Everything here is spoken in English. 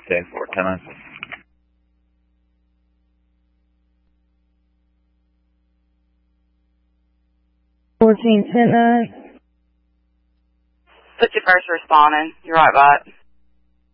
Okay, 410. 1410. 51st responding. You're right by it.